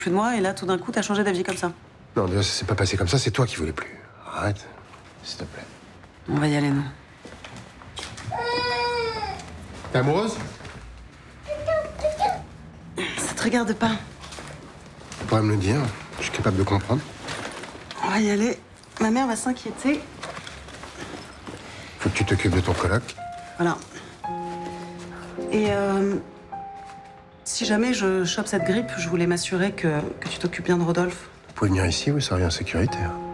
plus de moi, et là, tout d'un coup, t'as changé d'avis comme ça. Non, déjà, ça s'est pas passé comme ça, c'est toi qui voulais plus. Arrête, s'il te plaît. On va y aller, non? T'es amoureuse? Ça te regarde pas. Tu pourrais me le dire, je suis capable de comprendre. On va y aller. Ma mère va s'inquiéter. Faut que tu t'occupes de ton coloc. Voilà. Et si jamais je chope cette grippe, je voulais m'assurer que tu t'occupes bien de Rodolphe. Vous pouvez venir ici, oui, ça revient en sécurité.